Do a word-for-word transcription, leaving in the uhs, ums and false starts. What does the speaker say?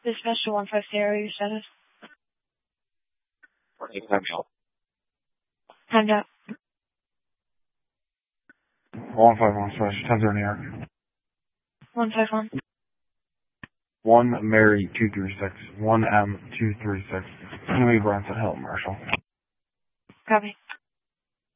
Dispatch to one five zero, your status. Time out. Timed out. one five one, Special, ten zero New York. one five one. one Mary two three six, one M two three six. Anyway, Brent at Hilton, Marshall. Copy.